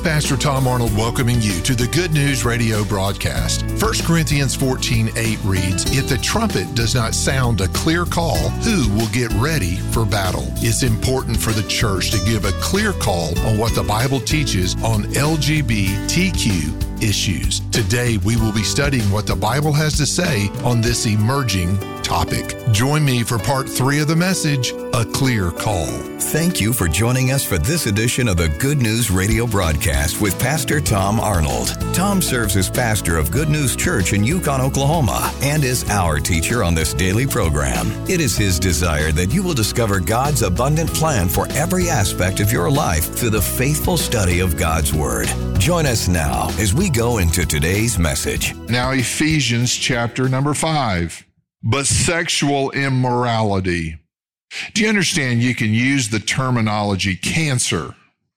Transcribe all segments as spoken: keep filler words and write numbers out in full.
Pastor Tom Arnold welcoming you to the Good News Radio broadcast. First Corinthians fourteen eight reads, "If the trumpet does not sound a clear call, who will get ready for battle?" It's important for the church to give a clear call on what the Bible teaches on L G B T Q issues. Today, we will be studying what the Bible has to say on this emerging topic. Join me for part three of the message, A Clear Call. Thank you for joining us for this edition of the Good News Radio broadcast with Pastor Tom Arnold. Tom serves as pastor of Good News Church in Yukon, Oklahoma, and is our teacher on this daily program. It is his desire that you will discover God's abundant plan for every aspect of your life through the faithful study of God's Word. Join us now as we go into today's message. Now, Ephesians chapter number five. But sexual immorality. Do you understand you can use the terminology cancer?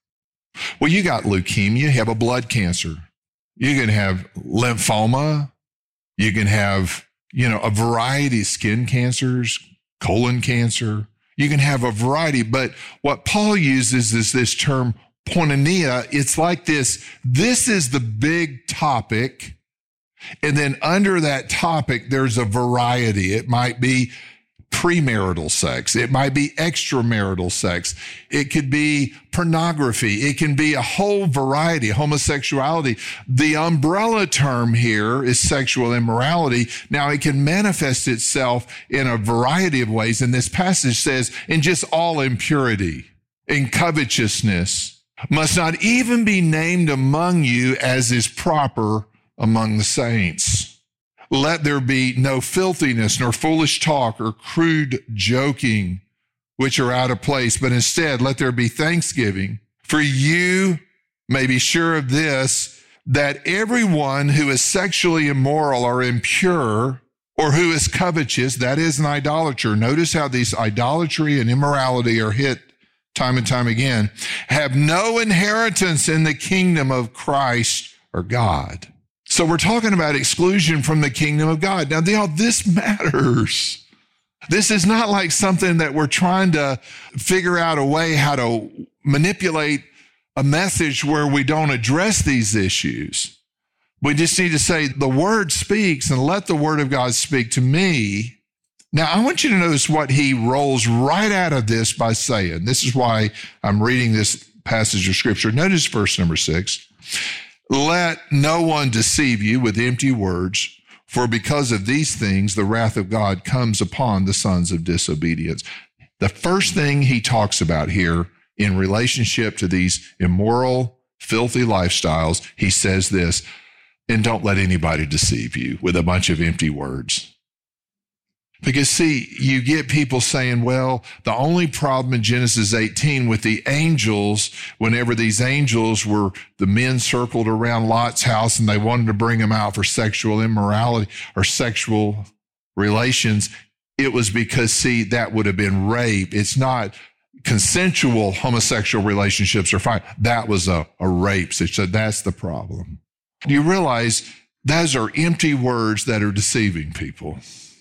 Well, you got leukemia, you have a blood cancer. You can have lymphoma. You can have, you know, a variety of skin cancers, colon cancer. You can have a variety. But what Paul uses is this term porneia. It's like this. This is the big topic. And then under that topic, there's a variety. It might be premarital sex. It might be extramarital sex. It could be pornography. It can be a whole variety, homosexuality. The umbrella term here is sexual immorality. Now, it can manifest itself in a variety of ways. And this passage says, in just all impurity, in covetousness, must not even be named among you as is proper among the saints. Let there be no filthiness, nor foolish talk, or crude joking, which are out of place, but instead let there be thanksgiving. For you may be sure of this, that everyone who is sexually immoral or impure, or who is covetous, that is an idolater. Notice how these idolatry and immorality are hit time and time again, have no inheritance in the kingdom of Christ or God. So we're talking about exclusion from the kingdom of God. Now, y'all, this matters. This is not like something that we're trying to figure out a way how to manipulate a message where we don't address these issues. We just need to say the word speaks and let the word of God speak to me. Now, I want you to notice what he rolls right out of this by saying. This is why I'm reading this passage of scripture. Notice verse number six. Let no one deceive you with empty words, for because of these things, the wrath of God comes upon the sons of disobedience. The first thing he talks about here in relationship to these immoral, filthy lifestyles, he says this, and don't let anybody deceive you with a bunch of empty words. Because, see, you get people saying, well, the only problem in Genesis eighteen with the angels, whenever these angels were, the men circled around Lot's house and they wanted to bring him out for sexual immorality or sexual relations, it was because, see, that would have been rape. It's not consensual homosexual relationships are fine. That was a, a rape. So that's the problem. Do you realize those are empty words that are deceiving people?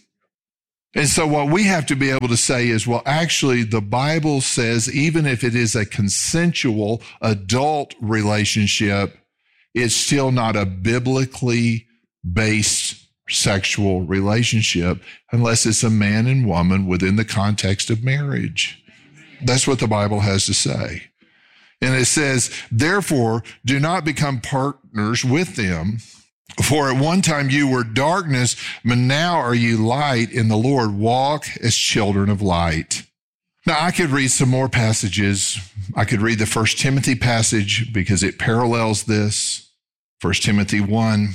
And so what we have to be able to say is, well, actually, the Bible says even if it is a consensual adult relationship, it's still not a biblically based sexual relationship unless it's a man and woman within the context of marriage. That's what the Bible has to say. And it says, therefore, do not become partners with them. For at one time you were darkness, but now are you light in the Lord. Walk as children of light. Now, I could read some more passages. I could read the First Timothy passage because it parallels this. First Timothy one.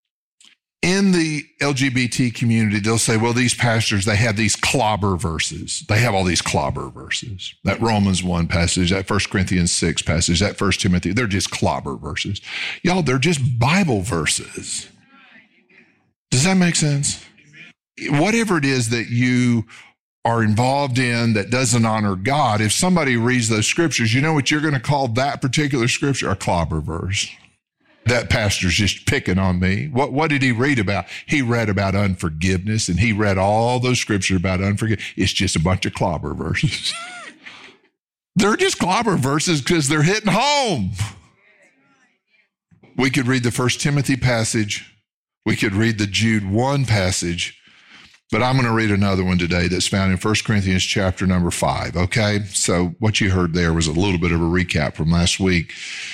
In the L G B T community, they'll say, well, these pastors, they have these clobber verses. They have all these clobber verses. That Romans one passage, that First Corinthians six passage, that First Timothy, they're just clobber verses. Y'all, they're just Bible verses. Does that make sense? Whatever it is that you are involved in that doesn't honor God, if somebody reads those scriptures, you know what you're going to call that particular scripture? A clobber verse. That pastor's just picking on me. What, what did he read about? He read about unforgiveness, and he read all those scriptures about unforgiveness. It's just a bunch of clobber verses. They're just clobber verses because they're hitting home. we could read the First Timothy passage. We could read the Jude one passage, but I'm going to read another one today that's found in First Corinthians chapter number five, okay? So what you heard there was a little bit of a recap from last week.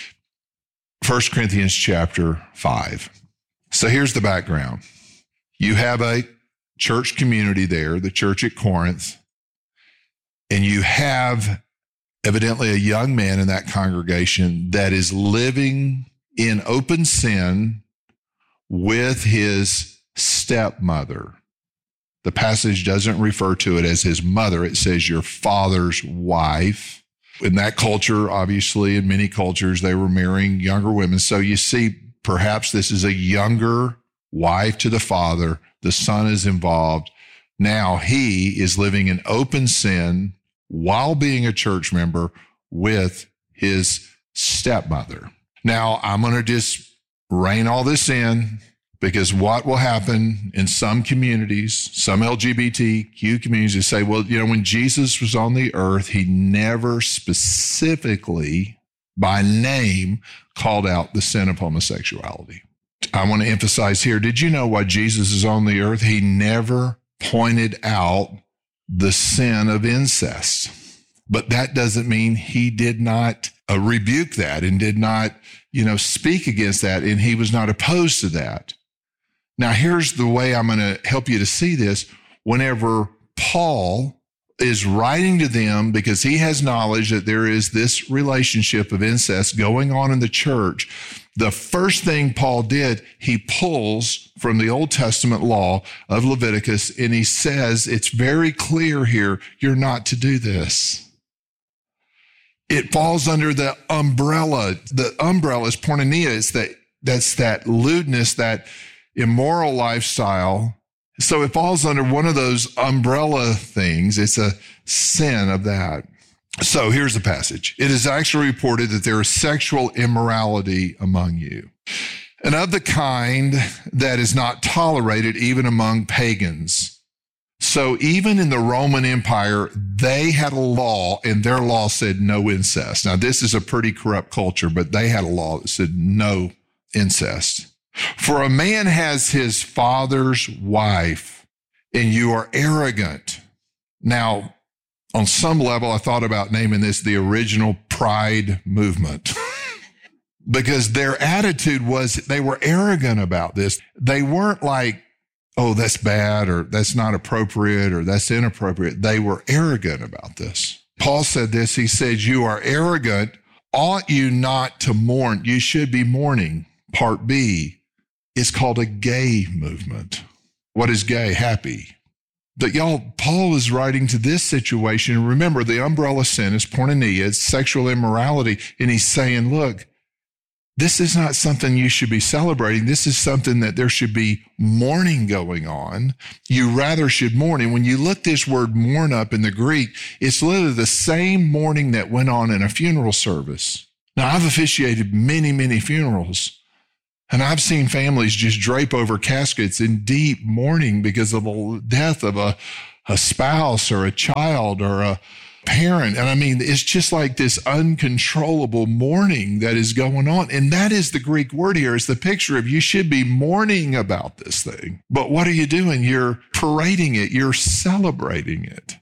First Corinthians chapter five. So here's the background. You have a church community there, the church at Corinth, and you have evidently a young man in that congregation that is living in open sin with his stepmother. The passage doesn't refer to it as his mother. It says your father's wife. In that culture, obviously, in many cultures, they were marrying younger women. So you see, perhaps this is a younger wife to the father. The son is involved. Now he is living in open sin while being a church member with his stepmother. Now, I'm going to just rein all this in, because what will happen in some communities, some L G B T Q communities, is say, well, you know, when Jesus was on the earth, he never specifically by name called out the sin of homosexuality. I want to emphasize here, did you know while Jesus is on the earth, he never pointed out the sin of incest? But that doesn't mean he did not uh, rebuke that and did not, you know, speak against that, and he was not opposed to that. Now, here's the way I'm going to help you to see this. Whenever Paul is writing to them, because he has knowledge that there is this relationship of incest going on in the church, the first thing Paul did, he pulls from the Old Testament law of Leviticus, and he says, it's very clear here, you're not to do this. It falls under the umbrella. The umbrella is porneia. It's that, that's that lewdness, that immoral lifestyle. So it falls under one of those umbrella things. It's a sin of that. So here's the passage. It is actually reported that there is sexual immorality among you, and of the kind that is not tolerated even among pagans. So even in the Roman Empire, they had a law, and their law said no incest. Now, this is a pretty corrupt culture, but they had a law that said no incest. For a man has his father's wife, and you are arrogant. Now, on some level, I thought about naming this the original Pride movement. Because their attitude was they were arrogant about this. They weren't like, oh, that's bad, or that's not appropriate, or that's inappropriate. They were arrogant about this. Paul said this. He said, you are arrogant. Ought you not to mourn? You should be mourning. Part B is called a gay movement. What is gay? Happy. But y'all, Paul is writing to this situation. Remember, the umbrella sin is porneia, it's sexual immorality. And he's saying, look, this is not something you should be celebrating. This is something that there should be mourning going on. You rather should mourn. And when you look this word mourn up in the Greek, it's literally the same mourning that went on in a funeral service. Now, I've officiated many, many funerals, and I've seen families just drape over caskets in deep mourning because of the death of a, a spouse or a child or a parent. And I mean, it's just like this uncontrollable mourning that is going on. And that is the Greek word here. It's the picture of you should be mourning about this thing. But what are you doing? You're parading it. You're celebrating it.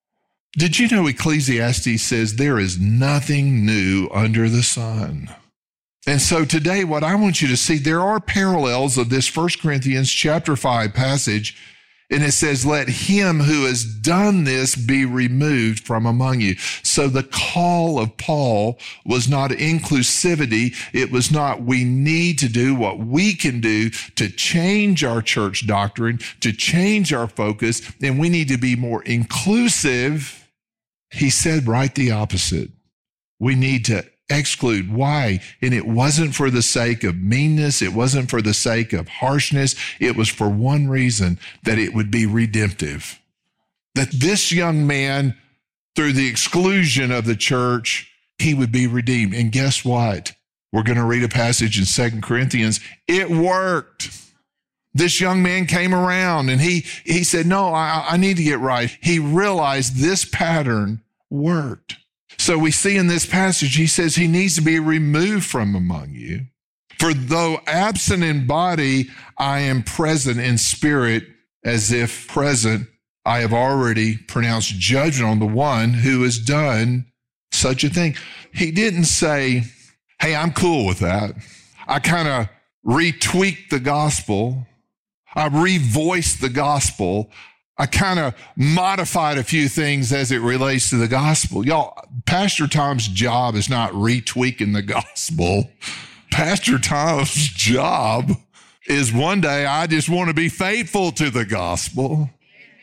Did you know Ecclesiastes says there is nothing new under the sun? And so today, what I want you to see, there are parallels of this First Corinthians chapter five passage. And it says, let him who has done this be removed from among you. So the call of Paul was not inclusivity. It was not, we need to do what we can do to change our church doctrine, to change our focus, and we need to be more inclusive. He said right the opposite. We need to exclude. Why? And it wasn't for the sake of meanness. It wasn't for the sake of harshness. It was for one reason, that it would be redemptive. That this young man, through the exclusion of the church, he would be redeemed. And guess what? We're going to read a passage in Second Corinthians. It worked. This young man came around and he, he said, no, I, I need to get right. He realized this pattern worked. So we see in this passage, he says he needs to be removed from among you. For though absent in body, I am present in spirit, as if present, I have already pronounced judgment on the one who has done such a thing. He didn't say, hey, I'm cool with that. I kind of retweaked the gospel. I revoiced the gospel. I kind of modified a few things as it relates to the gospel. Y'all, Pastor Tom's job is not retweaking the gospel. Pastor Tom's job is one day, I just want to be faithful to the gospel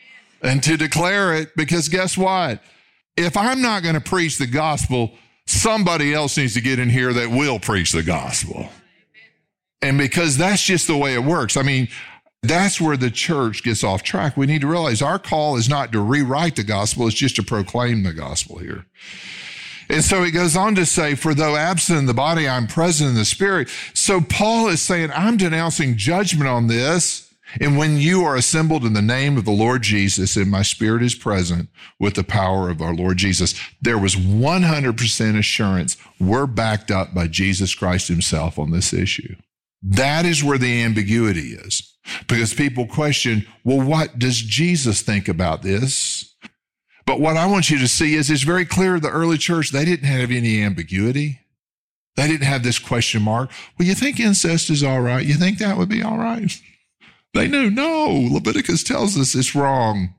and to declare it, because guess what? If I'm not going to preach the gospel, somebody else needs to get in here that will preach the gospel. And because that's just the way it works. I mean, that's where the church gets off track. We need to realize our call is not to rewrite the gospel, it's just to proclaim the gospel here. And so he goes on to say, for though absent in the body, I'm present in the spirit. So Paul is saying, I'm denouncing judgment on this. And when you are assembled in the name of the Lord Jesus, and my spirit is present with the power of our Lord Jesus, there was one hundred percent assurance we're backed up by Jesus Christ himself on this issue. That is where the ambiguity is. Because people question, well, what does Jesus think about this? But what I want you to see is it's very clear the early church, they didn't have any ambiguity. They didn't have this question mark. Well, you think incest is all right? You think that would be all right? They knew, no, Leviticus tells us it's wrong.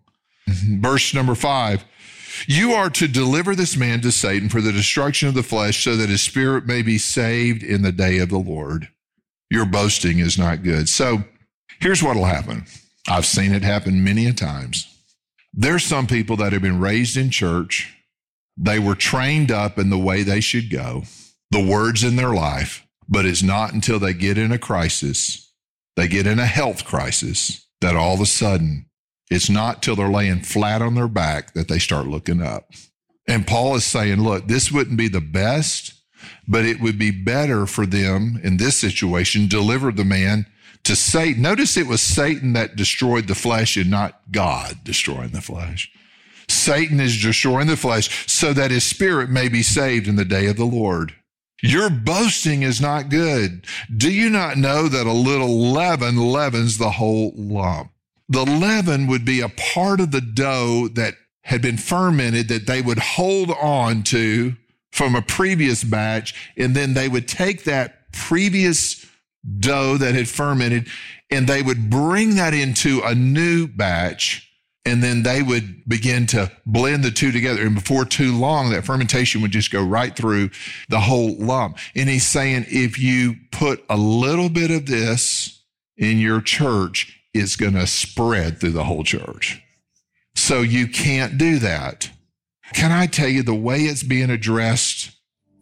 Verse number five, you are to deliver this man to Satan for the destruction of the flesh, so that his spirit may be saved in the day of the Lord. Your boasting is not good. So here's what will happen. I've seen it happen many a times. There's some people that have been raised in church. They were trained up in the way they should go, the words in their life, but it's not until they get in a crisis, they get in a health crisis, that all of a sudden, it's not till they're laying flat on their back that they start looking up. And Paul is saying, look, this wouldn't be the best, but it would be better for them in this situation, deliver the man to Satan. Notice it was Satan that destroyed the flesh and not God destroying the flesh. Satan is destroying the flesh so that his spirit may be saved in the day of the Lord. Your boasting is not good. Do you not know that a little leaven leavens the whole lump? The leaven would be a part of the dough that had been fermented that they would hold on to from a previous batch, and then they would take that previous dough that had fermented, and they would bring that into a new batch, and then they would begin to blend the two together. And before too long, that fermentation would just go right through the whole lump. And he's saying, if you put a little bit of this in your church, it's going to spread through the whole church. So you can't do that. Can I tell you the way it's being addressed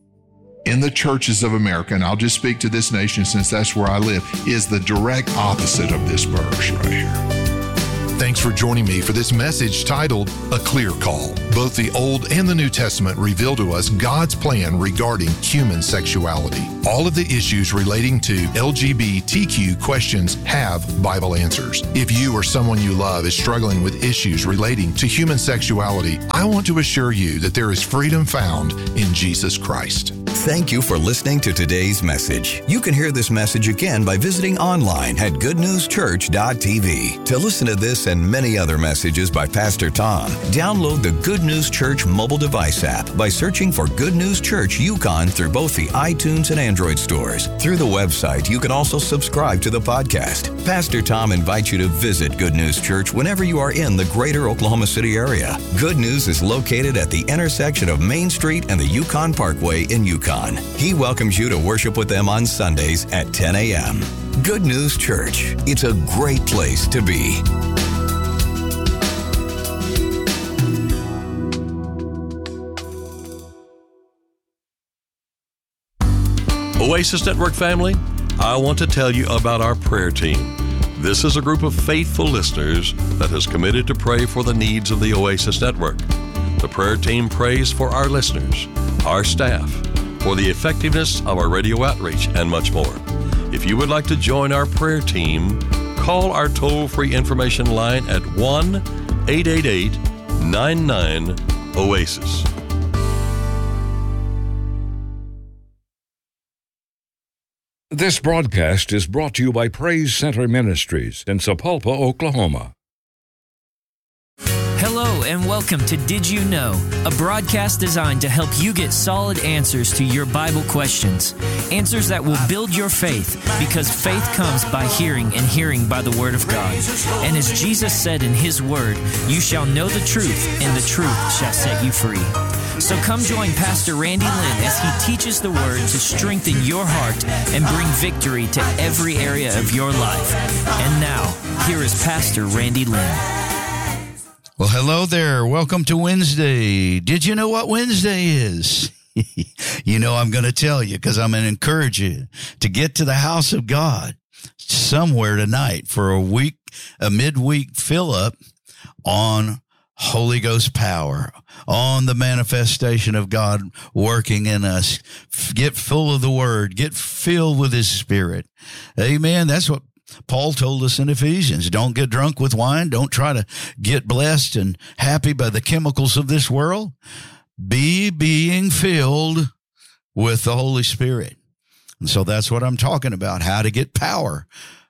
in the churches of America, and I'll just speak to this nation since that's where I live, is the direct opposite of this verse right here. Thanks for joining me for this message titled A Clear Call. Both the Old and the New Testament reveal to us God's plan regarding human sexuality. All of the issues relating to L G B T Q questions have Bible answers. If you or someone you love is struggling with issues relating to human sexuality, I want to assure you that there is freedom found in Jesus Christ. Thank you for listening to today's message. You can hear this message again by visiting online at good news church dot t v. To listen to this and many other messages by Pastor Tom, download the Good News Church mobile device app by searching for Good News Church Yukon through both the iTunes and Android stores. Through the website, you can also subscribe to the podcast. Pastor Tom invites you to visit Good News Church whenever you are in the greater Oklahoma City area. Good News is located at the intersection of Main Street and the Yukon Parkway in Yukon. He welcomes you to worship with them on Sundays at ten a.m. Good News Church. It's a great place to be. Oasis Network family, I want to tell you about our prayer team. This is a group of faithful listeners that has committed to pray for the needs of the Oasis Network. The prayer team prays for our listeners, our staff, for the effectiveness of our radio outreach, and much more. If you would like to join our prayer team, call our toll-free information line at one eight eight eight, nine nine, OASIS. This broadcast is brought to you by Praise Center Ministries in Sapulpa, Oklahoma. Hello and welcome to Did You Know, a broadcast designed to help you get solid answers to your Bible questions. Answers that will build your faith, because faith comes by hearing and hearing by the Word of God. And as Jesus said in His Word, you shall know the truth, and the truth shall set you free. So come join Pastor Randy Lynn as he teaches the Word to strengthen your heart and bring victory to every area of your life. And now, here is Pastor Randy Lynn. Well, hello there. Welcome to Wednesday. Did you know what Wednesday is? You know, I'm going to tell you because I'm going to encourage you to get to the house of God somewhere tonight for a week, a midweek fill up on Holy Ghost power, on the manifestation of God working in us. Get full of the Word. Get filled with His Spirit. Amen. That's what Paul told us in Ephesians. Don't get drunk with wine. Don't try to get blessed and happy by the chemicals of this world. Be being filled with the Holy Spirit. And so that's what I'm talking about, how to get power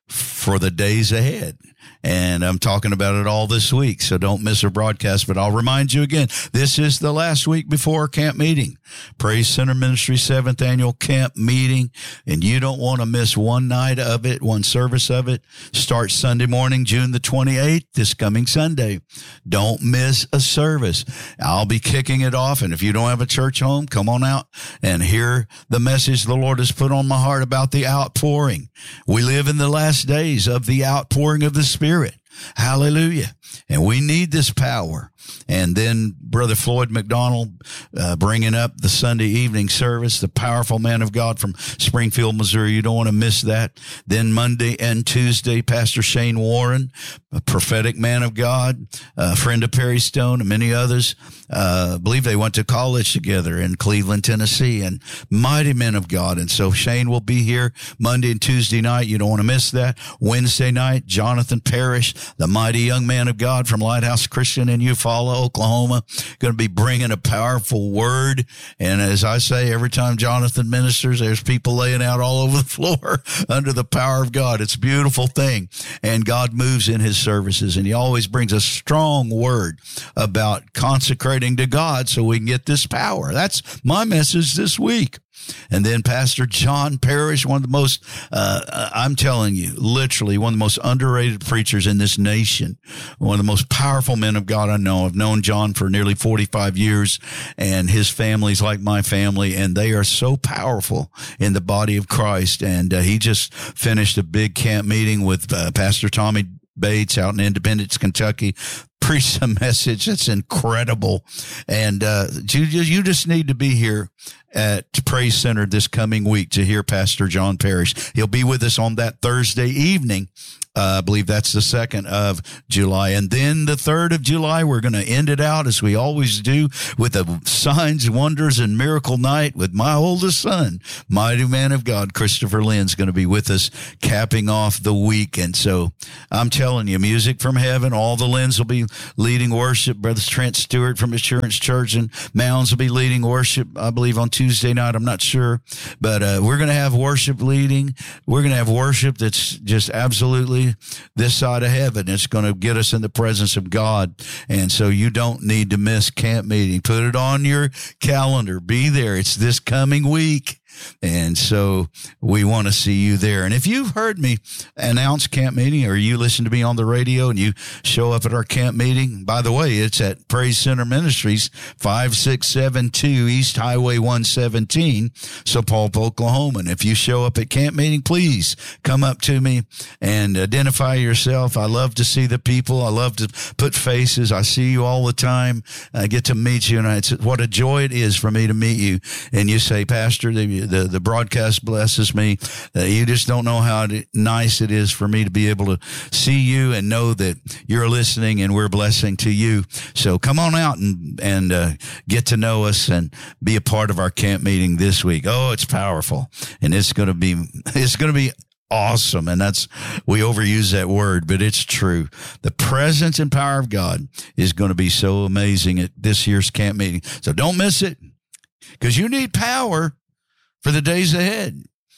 for the days ahead. And I'm talking about it all this week, so don't miss our broadcast. But I'll remind you again, this is the last week before our camp meeting. Praise Center Ministry seventh Annual Camp Meeting, and you don't want to miss one night of it, one service of it. Starts Sunday morning, June the twenty-eighth, this coming Sunday. Don't miss a service. I'll be kicking it off, and if you don't have a church home, come on out and hear the message the Lord has put on my heart about the outpouring. We live in the last days of the outpouring of the Spirit. Hallelujah. And we need this power. And then Brother Floyd McDonald uh, bringing up the Sunday evening service, the powerful man of God from Springfield, Missouri. You don't want to miss that. Then Monday and Tuesday, Pastor Shane Warren, a prophetic man of God, a friend of Perry Stone and many others. Uh, I believe they went to college together in Cleveland, Tennessee, and mighty men of God. And so Shane will be here Monday and Tuesday night. You don't want to miss that. Wednesday night, Jonathan Parrish, the mighty young man of God from Lighthouse Christian in Eufaula, Oklahoma, going to be bringing a powerful word. And as I say, every time Jonathan ministers, there's people laying out all over the floor under the power of God. It's a beautiful thing. And God moves in His services, and He always brings a strong word about consecrating to God so we can get this power. That's my message this week. And then Pastor John Parrish, one of the most, uh, I'm telling you, literally one of the most underrated preachers in this nation, one of the most powerful men of God I know. I've known John for nearly forty-five years, and his family's like my family, and they are so powerful in the body of Christ. And uh, he just finished a big camp meeting with uh, Pastor Tommy Bates out in Independence, Kentucky. Preached a message that's incredible. And uh, you, you just need to be here at Praise Center this coming week to hear Pastor John Parrish. He'll be with us on that Thursday evening. Uh, I believe that's the second of July. And then the third of July, we're going to end it out as we always do with a signs, wonders, and miracle night with my oldest son, mighty man of God, Christopher Lynn's going to be with us, capping off the week. And so I'm telling you, music from heaven, all the Lynns will be leading worship. Brother Trent Stewart from Assurance Church and Mounds will be leading worship, I believe, on Tuesday night. I'm not sure. But uh, we're going to have worship leading. We're going to have worship that's just absolutely this side of heaven. It's going to get us in the presence of God. And so you don't need to miss camp meeting. Put it on your calendar. Be there. It's this coming week. And so we want to see you there. And if you've heard me announce camp meeting, or you listen to me on the radio and you show up at our camp meeting, by the way, it's at Praise Center Ministries, five six seven two East Highway one seventeen, Sapulpa, Oklahoma. And if you show up at camp meeting, please come up to me and identify yourself. I love to see the people. I love to put faces. I see you all the time. I get to meet you, and it's what a joy it is for me to meet you. And you say, Pastor, the The, the broadcast blesses me. Uh, you just don't know how it, nice it is for me to be able to see you and know that you're listening and we're blessing to you. So come on out and, and uh, get to know us and be a part of our camp meeting this week. Oh, it's powerful. And it's going to be, it's going to be awesome. And that's, we overuse that word, but it's true. The presence and power of God is going to be so amazing at this year's camp meeting. So don't miss it, because you need power for the days ahead.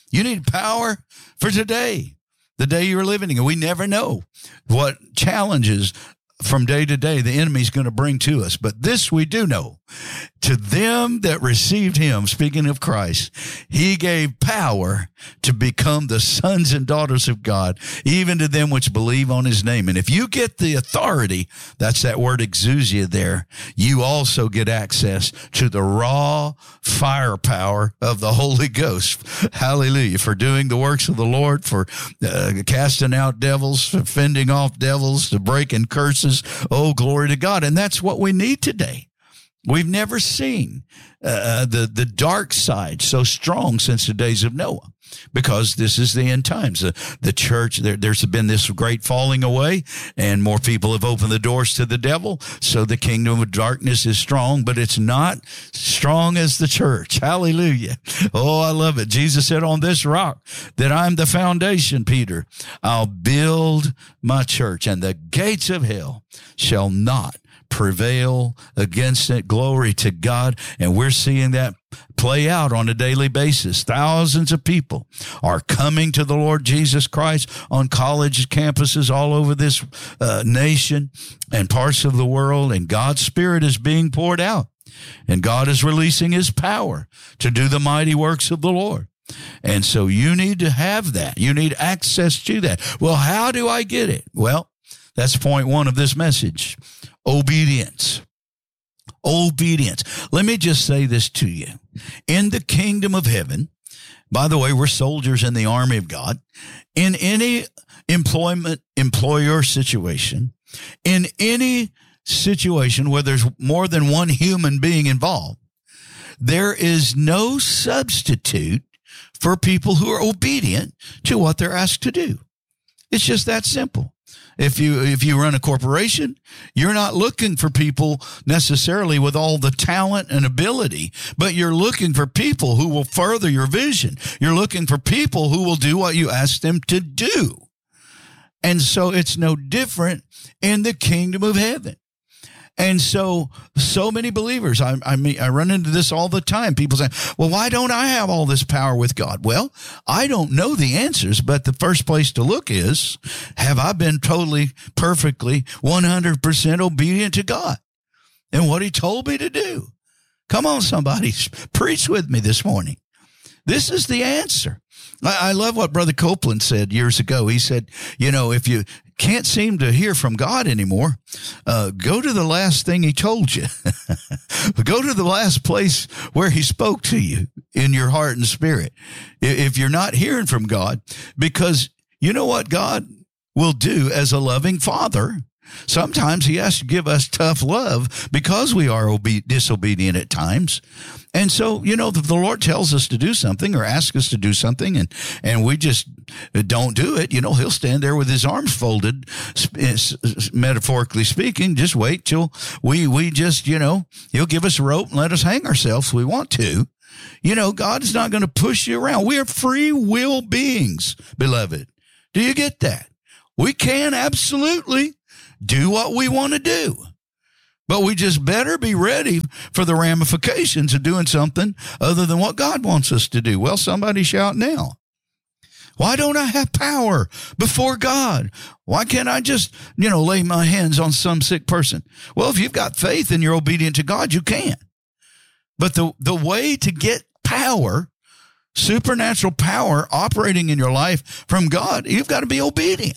You need power for today, the day you're living in. And we never know what challenges from day to day the enemy's going to bring to us. But this we do know. To them that received him, speaking of Christ, he gave power to become the sons and daughters of God, even to them which believe on his name. And if you get the authority, that's that word exousia there, you also get access to the raw firepower of the Holy Ghost. Hallelujah. For doing the works of the Lord, for uh, casting out devils, for fending off devils, to breaking curses. Oh, glory to God. And that's what we need today. We've never seen uh, the, the dark side so strong since the days of Noah, because this is the end times. The, the church, there, there's been this great falling away, and more people have opened the doors to the devil. So the kingdom of darkness is strong, but it's not strong as the church. Hallelujah. Oh, I love it. Jesus said, on this rock that I'm the foundation, Peter, I'll build my church, and the gates of hell shall not prevail against it. Glory to God. And we're seeing that play out on a daily basis. Thousands of people are coming to the Lord Jesus Christ on college campuses all over this uh, nation and parts of the world, and God's Spirit is being poured out, and God is releasing his power to do the mighty works of the Lord. And so you need to have that. You need access to that. Well, how do I get it? Well, that's point one of this message. Obedience. Obedience. Let me just say this to you. In the kingdom of heaven, by the way, we're soldiers in the army of God. In any employment, employer situation, in any situation where there's more than one human being involved, there is no substitute for people who are obedient to what they're asked to do. It's just that simple. If you if you run a corporation, you're not looking for people necessarily with all the talent and ability, but you're looking for people who will further your vision. You're looking for people who will do what you ask them to do. And so it's no different in the kingdom of heaven. And so, so many believers, I, I mean, I run into this all the time. People say, well, why don't I have all this power with God? Well, I don't know the answers, but the first place to look is, have I been totally, perfectly, one hundred percent obedient to God and what he told me to do? Come on, somebody, preach with me this morning. This is the answer. I, I love what Brother Copeland said years ago. He said, you know, if you can't seem to hear from God anymore, uh, go to the last thing he told you. Go to the last place where he spoke to you in your heart and spirit. If you're not hearing from God, because you know what God will do as a loving father. Sometimes he has to give us tough love because we are obe- disobedient at times. And so, you know, if the Lord tells us to do something or asks us to do something and, and we just don't do it, you know, he'll stand there with his arms folded, metaphorically speaking. Just wait till we, we just, you know, he'll give us a rope and let us hang ourselves if we want to. You know, God's not going to push you around. We are free will beings, beloved. Do you get that? We can absolutely do what we want to do, but we just better be ready for the ramifications of doing something other than what God wants us to do. Well, somebody shout now. Why don't I have power before God? Why can't I just, you know, lay my hands on some sick person? Well, if you've got faith and you're obedient to God, you can. But the, the way to get power, supernatural power operating in your life from God, you've got to be obedient.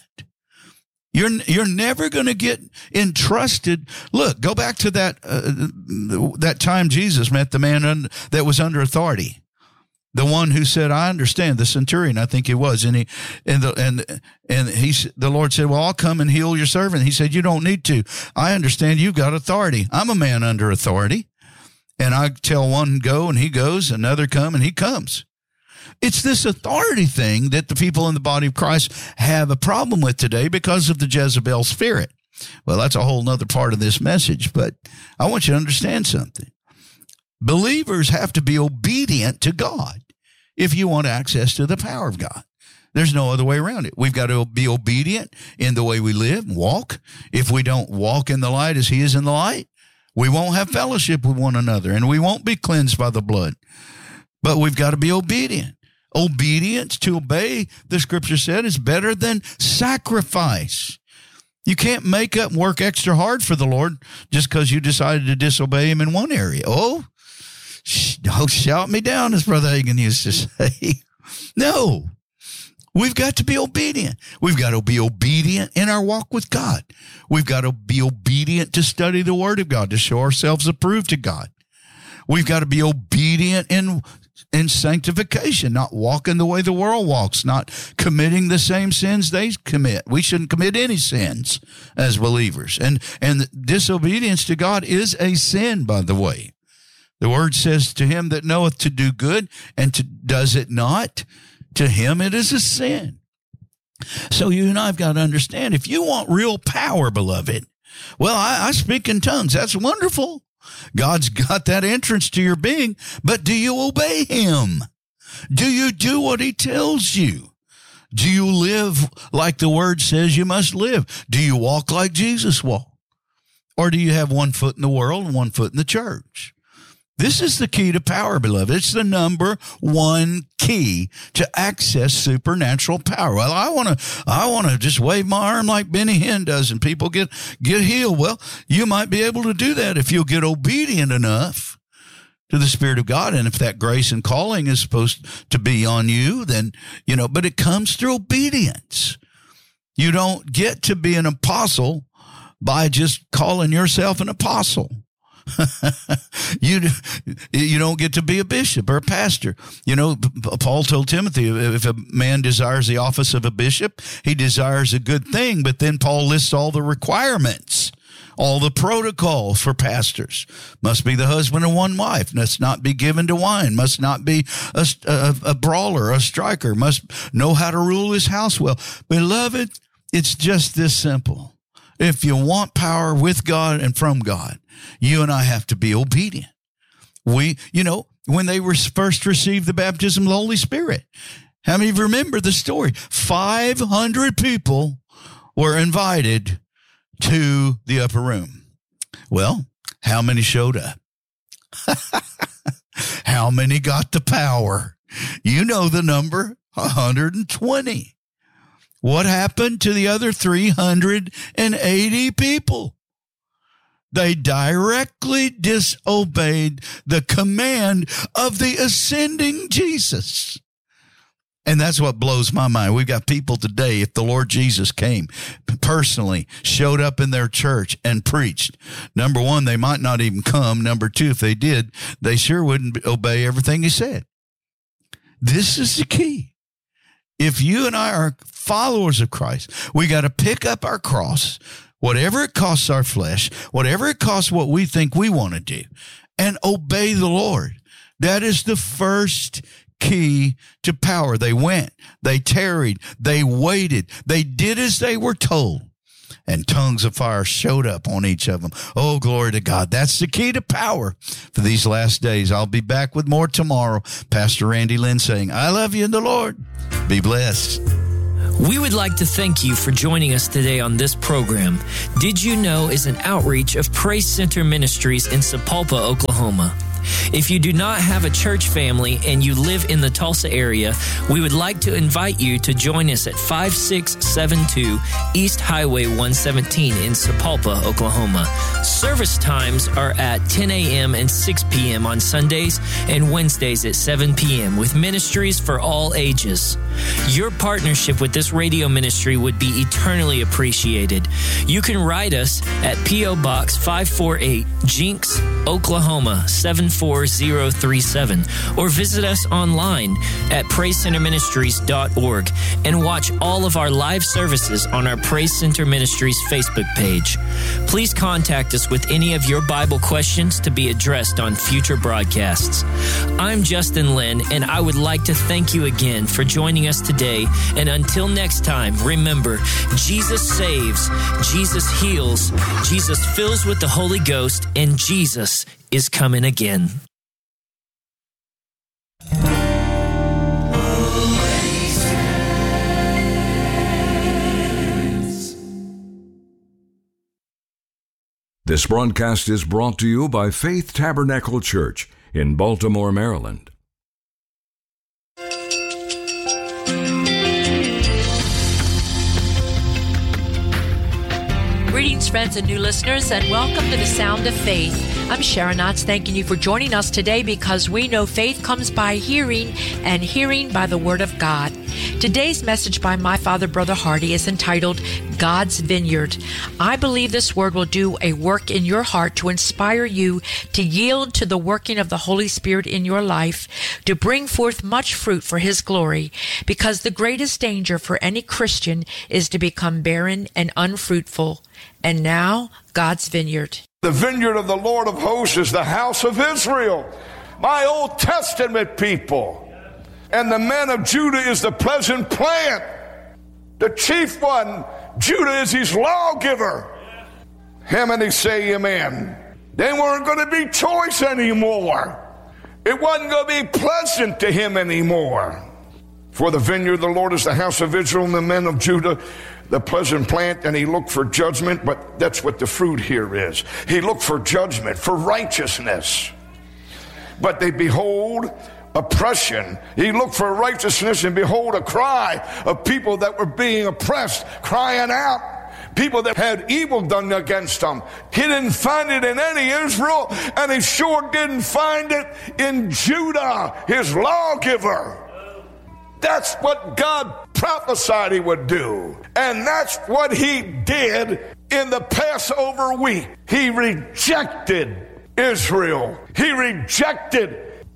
You're you're never going to get entrusted. Look, go back to that uh, that time Jesus met the man un, that was under authority, the one who said, "I understand." The centurion, I think it was, and he and the and and he the Lord said, "Well, I'll come and heal your servant." He said, "You don't need to. I understand. You've got authority. I'm a man under authority, and I tell one go and he goes, another come and he comes." It's this authority thing that the people in the body of Christ have a problem with today because of the Jezebel spirit. Well, that's a whole nother part of this message, but I want you to understand something. Believers have to be obedient to God if you want access to the power of God. There's no other way around it. We've got to be obedient in the way we live and walk. If we don't walk in the light as he is in the light, we won't have fellowship with one another, and we won't be cleansed by the blood. But we've got to be obedient. Obedience, to obey, the scripture said, is better than sacrifice. You can't make up and work extra hard for the Lord just because you decided to disobey him in one area. Oh, don't shout me down, as Brother Hagin used to say. No, we've got to be obedient. We've got to be obedient in our walk with God. We've got to be obedient to study the Word of God, to show ourselves approved to God. We've got to be obedient in, in sanctification, not walking the way the world walks, not committing the same sins they commit. We shouldn't commit any sins as believers. And, and disobedience to God is a sin, by the way. The word says, to him that knoweth to do good and to, does it not, to him it is a sin. So you and I have got to understand, if you want real power, beloved, well, I, I speak in tongues. That's wonderful. God's got that entrance to your being, but do you obey him? Do you do what he tells you? Do you live like the word says you must live? Do you walk like Jesus walked? Or do you have one foot in the world and one foot in the church? This is the key to power, beloved. It's the number one key to access supernatural power. Well, I want to, I want to just wave my arm like Benny Hinn does, and people get get healed. Well, you might be able to do that if you'll get obedient enough to the Spirit of God, and if that grace and calling is supposed to be on you, then you know. But it comes through obedience. You don't get to be an apostle by just calling yourself an apostle. you you don't get to be a bishop or a pastor. You know, Paul told Timothy, if a man desires the office of a bishop, he desires a good thing. But then Paul lists all the requirements, all the protocols for pastors. Must be the husband of one wife. Must not be given to wine. Must not be a, a, a brawler, a striker. Must know how to rule his house well. Beloved, it's just this simple. If you want power with God and from God, you and I have to be obedient. We, you know, when they were first received the baptism of the Holy Spirit, how many of you remember the story? five hundred people were invited to the upper room. Well, how many showed up? How many got the power? You know the number, one hundred twenty. What happened to the other three hundred eighty people? They directly disobeyed the command of the ascending Jesus. And that's what blows my mind. We've got people today, if the Lord Jesus came personally, showed up in their church and preached, number one, they might not even come. Number two, if they did, they sure wouldn't obey everything he said. This is the key. If you and I are followers of Christ, we got to pick up our cross, whatever it costs our flesh, whatever it costs what we think we want to do, and obey the Lord. That is the first key to power. They went, they tarried, they waited, they did as they were told, and tongues of fire showed up on each of them. Oh, glory to God. That's the key to power for these last days. I'll be back with more tomorrow. Pastor Randy Lynn saying, I love you in the Lord. Be blessed. We would like to thank you for joining us today on this program. Did You Know is an outreach of Praise Center Ministries in Sapulpa, Oklahoma. If you do not have a church family and you live in the Tulsa area, we would like to invite you to join us at five six seven two East Highway one seventeen in Sapulpa, Oklahoma. Service times are at ten a.m. and six p.m. on Sundays and Wednesdays at seven p.m. with ministries for all ages. Your partnership with this radio ministry would be eternally appreciated. You can write us at P O. Box five forty-eight, Jinx, Oklahoma seven four zero three seven, or visit us online at praise center ministries dot org and watch all of our live services on our Praise Center Ministries Facebook page. Please contact us with any of your Bible questions to be addressed on future broadcasts. I'm Justin Lynn, and I would like to thank you again for joining us today. And until next time, remember, Jesus saves, Jesus heals, Jesus fills with the Holy Ghost, and Jesus is coming again. This broadcast is brought to you by Faith Tabernacle Church in Baltimore, Maryland. friends and new listeners, and welcome to the Sound of Faith. I'm Sharon Knotts, thanking you for joining us today because we know faith comes by hearing and hearing by the Word of God. Today's message by my father, Brother Hardy, is entitled God's Vineyard. I believe this word will do a work in your heart to inspire you to yield to the working of the Holy Spirit in your life, to bring forth much fruit for His glory, because the greatest danger for any Christian is to become barren and unfruitful. And now, God's Vineyard. The vineyard of the Lord of hosts is the house of Israel, my Old Testament people. And the men of Judah is the pleasant plant. The chief one, Judah, is his lawgiver. How many say amen? They weren't going to be choice anymore. It wasn't going to be pleasant to him anymore. For the vineyard of the Lord is the house of Israel, and the men of Judah the pleasant plant, and he looked for judgment, but that's what the fruit here is. He looked for judgment, for righteousness. But they behold oppression. He looked for righteousness, and behold a cry of people that were being oppressed, crying out. People that had evil done against them. He didn't find it in any Israel, and he sure didn't find it in Judah, his lawgiver. That's what God prophesied he would do. And that's what he did in the Passover week. He rejected Israel. He rejected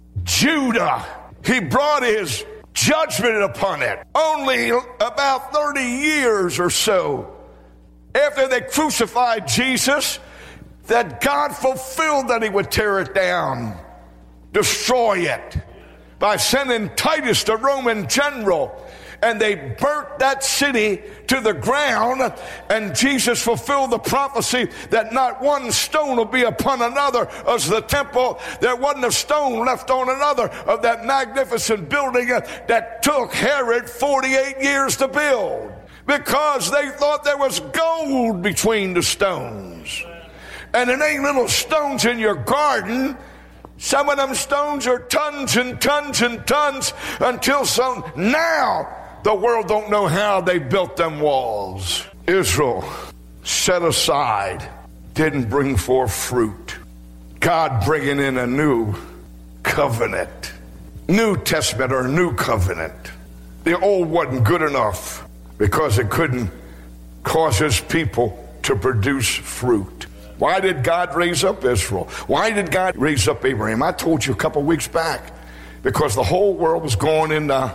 Judah. He brought his judgment upon it. Only about thirty years or so after they crucified Jesus, that God fulfilled that he would tear it down, destroy it, by sending Titus, the Roman general, and they burnt that city to the ground, and Jesus fulfilled the prophecy that not one stone will be upon another as the temple. There wasn't a stone left on another of that magnificent building that took Herod forty-eight years to build, because they thought there was gold between the stones. And it ain't little stones in your garden. Some of them stones are tons and tons and tons until some, now the world don't know how they built them walls. Israel set aside, didn't bring forth fruit. God bringing in a new covenant. New Testament or new covenant. The old wasn't good enough because it couldn't cause his people to produce fruit. Why did God raise up Israel? Why did God raise up Abraham? I told you a couple weeks back. Because the whole world was going into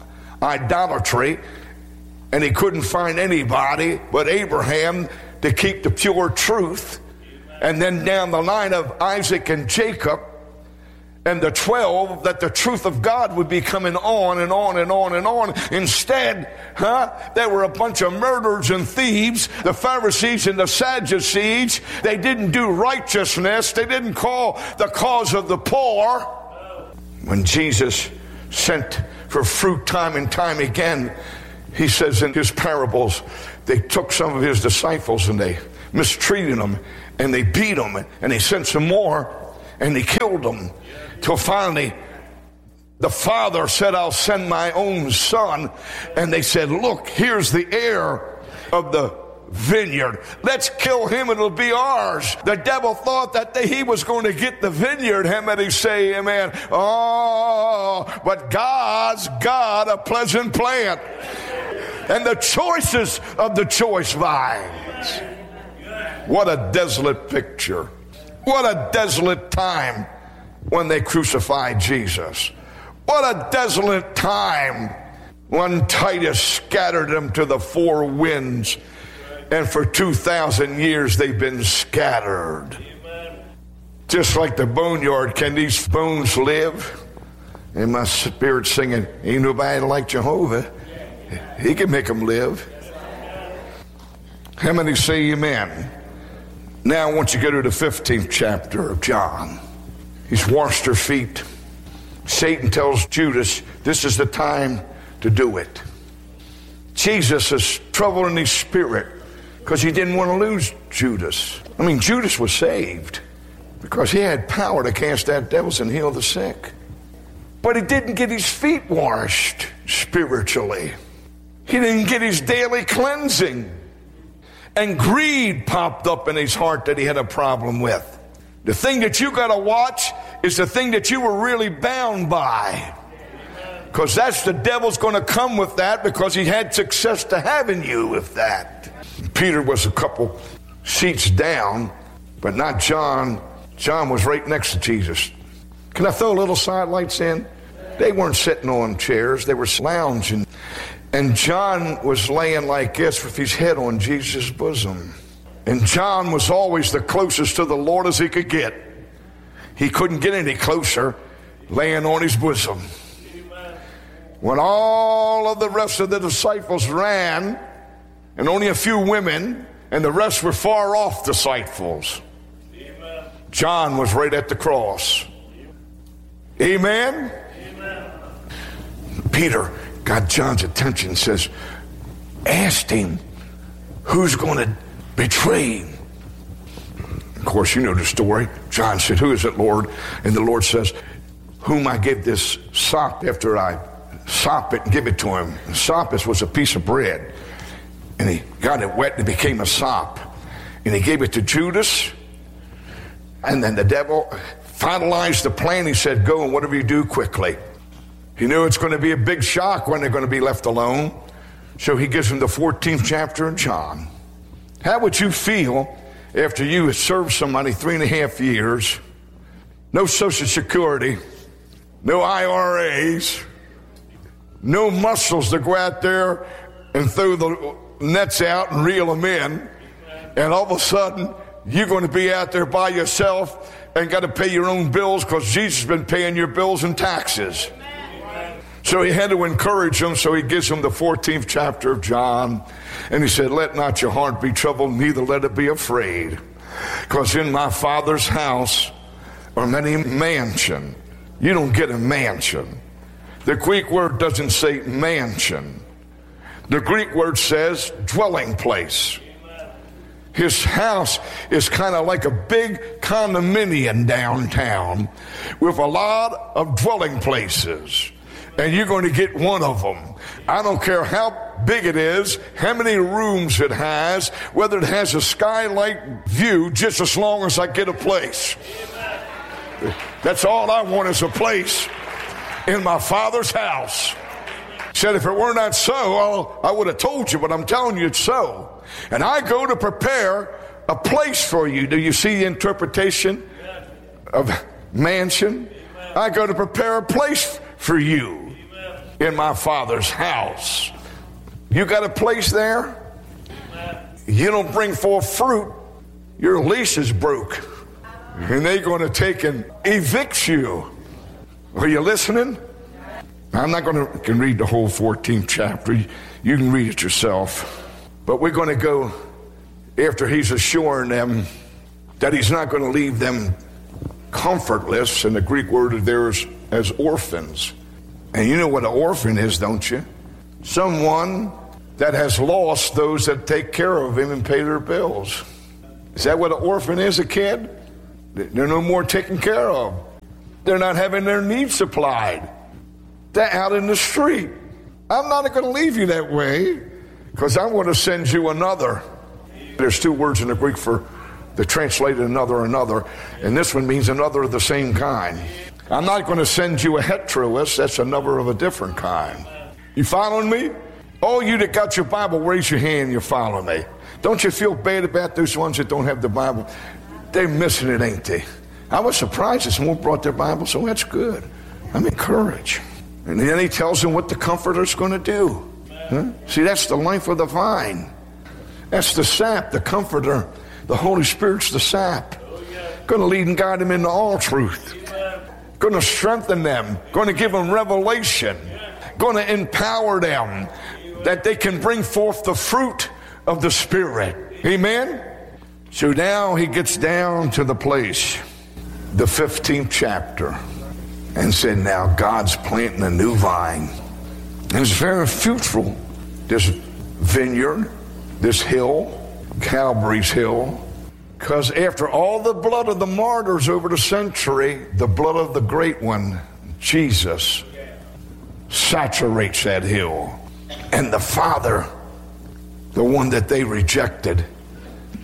idolatry, and he couldn't find anybody but Abraham to keep the pure truth. And then down the line of Isaac and Jacob and the twelve, that the truth of God would be coming on and on and on and on. Instead, huh, there were a bunch of murderers and thieves, the Pharisees and the Sadducees. They didn't do righteousness. They didn't call the cause of the poor. When Jesus sent for fruit time and time again, he says in his parables, they took some of his disciples and they mistreated them and they beat them, and he sent some more and they killed them. Till finally, the father said, I'll send my own son. And they said, look, here's the heir of the vineyard. Let's kill him and it'll be ours. The devil thought that he was going to get the vineyard. How many say amen? Oh, but God's got a pleasant plant. And the choices of the choice vines. What a desolate picture. What a desolate time when they crucified Jesus. What a desolate time when Titus scattered them to the four winds, and for two thousand years they've been scattered. Amen. Just like the boneyard, can these bones live? And my spirit singing, ain't nobody like Jehovah. He can make them live. How many say amen? Now I want you to go to the fifteenth chapter of John. He's washed her feet. Satan tells Judas, this is the time to do it. Jesus is troubled in his spirit because he didn't want to lose Judas. I mean, Judas was saved because he had power to cast out devils and heal the sick. But he didn't get his feet washed spiritually. He didn't get his daily cleansing. And greed popped up in his heart that he had a problem with. The thing that you got to watch is the thing that you were really bound by. Because that's the devil's going to come with that, because he had success to having you with that. Peter was a couple seats down, but not John. John was right next to Jesus. Can I throw a little sidelights in? They weren't sitting on chairs. They were lounging. And John was laying like this with his head on Jesus' bosom. And John was always the closest to the Lord as he could get. He couldn't get any closer, laying on his bosom. When all of the rest of the disciples ran, and only a few women, and the rest were far off disciples, John was right at the cross. Amen? Amen. Peter got John's attention and says, asked him, who's going to betray him? Of course, you know the story. John said, who is it, Lord? And the Lord says, whom I gave this sop after I sop it and give it to him. And soppus was a piece of bread. And he got it wet and it became a sop. And he gave it to Judas. And then the devil finalized the plan. He said, go and whatever you do, quickly. He knew it's going to be a big shock when they're going to be left alone. So he gives him the fourteenth chapter of John. How would you feel after you had served somebody three and a half years, no Social Security, no I R As, no muscles to go out there and throw the nets out and reel them in, and all of a sudden you're going to be out there by yourself and got to pay your own bills because Jesus has been paying your bills and taxes. So he had to encourage them, so he gives them the fourteenth chapter of John. And he said, let not your heart be troubled, neither let it be afraid. Because in my Father's house are many mansions. You don't get a mansion. The Greek word doesn't say mansion. The Greek word says dwelling place. His house is kind of like a big condominium downtown with a lot of dwelling places. And you're going to get one of them. I don't care how big it is, how many rooms it has, whether it has a skylight view, just as long as I get a place. That's all I want, is a place in my Father's house. Said if it were not so, I'll, I would have told you, but I'm telling you it's so. And I go to prepare a place for you. Do you see the interpretation of mansion? I go to prepare a place for you in my Father's house. You got a place there? You don't bring forth fruit, your lease is broke. And they're going to take and evict you. Are you listening? I'm not going to can read the whole fourteenth chapter. You can read it yourself. But we're going to go after he's assuring them that he's not going to leave them comfortless. And the Greek word there is as orphans. And you know what an orphan is, don't you? Someone that has lost those that take care of him and pay their bills. Is that what an orphan is, a kid? They're no more taken care of. They're not having their needs supplied. They're out in the street. I'm not going to leave you that way, because I'm going to send you another. There's two words in the Greek for the translated another, another, and this one means another of the same kind. I'm not going to send you a heteroist. That's another of a different kind. You following me? All you that got your Bible, raise your hand, you're following me. Don't you feel bad about those ones that don't have the Bible? They're missing it, ain't they? I was surprised that someone brought their Bible, so that's good. I'm encouraged. And then he tells them what the Comforter's going to do. Huh? See, that's the life of the vine. That's the sap, the Comforter. The Holy Spirit's the sap. Going to lead and guide them into all truth. Going to strengthen them. Going to give them revelation. Going to empower them that they can bring forth the fruit of the Spirit. Amen? So now he gets down to the place, the fifteenth chapter, and said, now God's planting a new vine. And it's very fruitful. This vineyard, this hill, Calvary's Hill. Because after all the blood of the martyrs over the century, the blood of the great one, Jesus, saturates that hill. And the Father, the one that they rejected,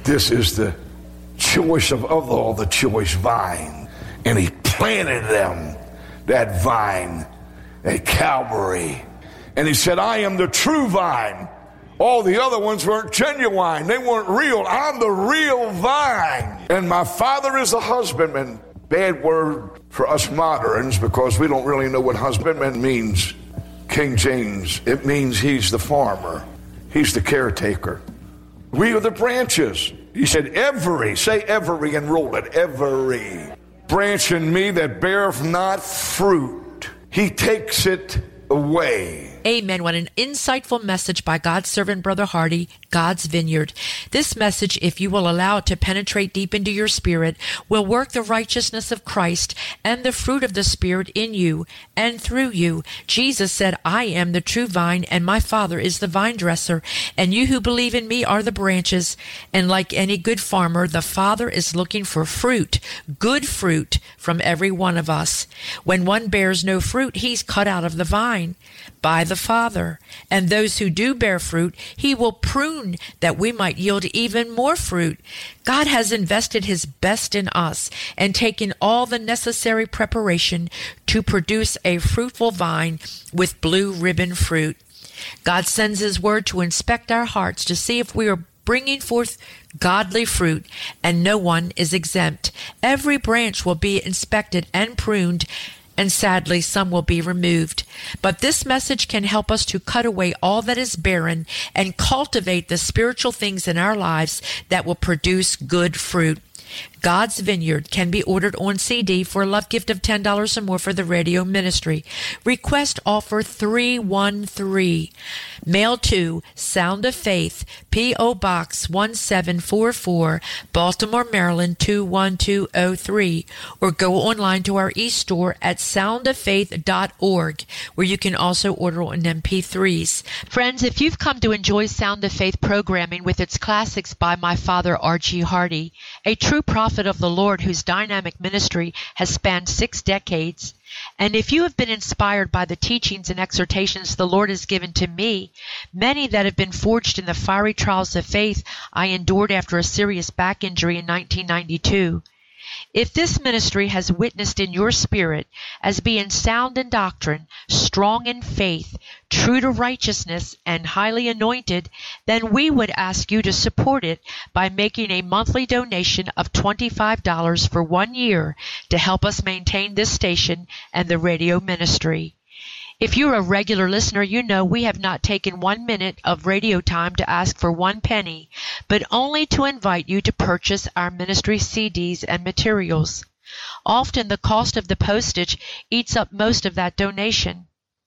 This is the choice of, of all the choice vine. And he planted them, that vine, at Calvary. And he said, I am the true vine. All the other ones weren't genuine. They weren't real. I'm the real vine. And my Father is the husbandman. Bad word for us moderns because we don't really know what husbandman means. King James, it means he's the farmer. He's the caretaker. We are the branches. He said, every, say every and roll it, every branch in me that beareth not fruit, he takes it away. Amen. What an insightful message by God's servant, Brother Hardy, God's Vineyard. This message, if you will allow it to penetrate deep into your spirit, will work the righteousness of Christ and the fruit of the Spirit in you and through you. Jesus said, I am the true vine, and my Father is the vine dresser, and you who believe in me are the branches. And like any good farmer, the Father is looking for fruit, good fruit, from every one of us. When one bears no fruit, he's cut out of the vine by the Father. And those who do bear fruit, he will prune that we might yield even more fruit. God has invested his best in us and taken all the necessary preparation to produce a fruitful vine with blue ribbon fruit. God sends his word to inspect our hearts to see if we are bringing forth godly fruit, and no one is exempt. Every branch will be inspected and pruned, and sadly, some will be removed. But this message can help us to cut away all that is barren and cultivate the spiritual things in our lives that will produce good fruit. God's Vineyard can be ordered on C D for a love gift of ten dollars or more for the radio ministry. Request offer three one three. Mail to Sound of Faith, P O. Box one seven four four, Baltimore, Maryland two one two oh three. Or go online to our e-store at sound of faith dot org, where you can also order on M P threes. Friends, if you've come to enjoy Sound of Faith programming with its classics by my father, R G. Hardy, a true prophet of the Lord whose dynamic ministry has spanned six decades, and if you have been inspired by the teachings and exhortations the Lord has given to me, many that have been forged in the fiery trials of faith I endured after a serious back injury in nineteen ninety-two, if this ministry has witnessed in your spirit as being sound in doctrine, strong in faith, true to righteousness, and highly anointed, then we would ask you to support it by making a monthly donation of twenty-five dollars for one year to help us maintain this station and the radio ministry. If you're a regular listener, you know we have not taken one minute of radio time to ask for one penny, but only to invite you to purchase our ministry C Ds and materials. Often the cost of the postage eats up most of that donation.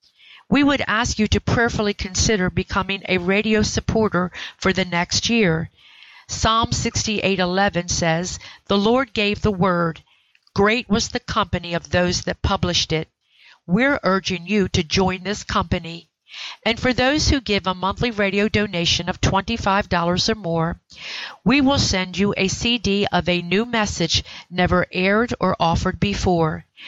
We would ask you to prayerfully consider becoming a radio supporter for the next year. Psalm sixty-eight eleven says, "The Lord gave the word. Great was the company of those that published it." We're urging you to join this company. And for those who give a monthly radio donation of twenty-five dollars or more, we will send you a C D of a new message never aired or offered before.